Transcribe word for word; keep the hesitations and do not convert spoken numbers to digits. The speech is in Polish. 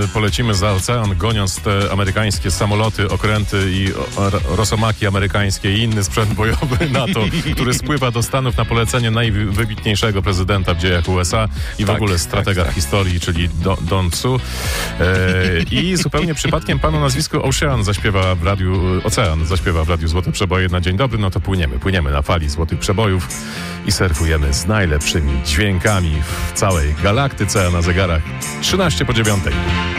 Polecimy za ocean, goniąc te amerykańskie samoloty, okręty i o, rosomaki amerykańskie i inny sprzęt bojowy NATO, który spływa do Stanów na polecenie najwybitniejszego prezydenta w dziejach U S A i w tak, ogóle stratega tak, tak. historii, czyli Do, Don Tsu. E, I zupełnie przypadkiem pan o nazwisku Ocean zaśpiewa w radiu, Ocean zaśpiewa w radiu Złote Przeboje na dzień dobry, no to płyniemy, płyniemy na fali Złotych Przebojów i surfujemy z najlepszymi dźwiękami w całej galaktyce, a na zegarach trzynaście po dziewiątej.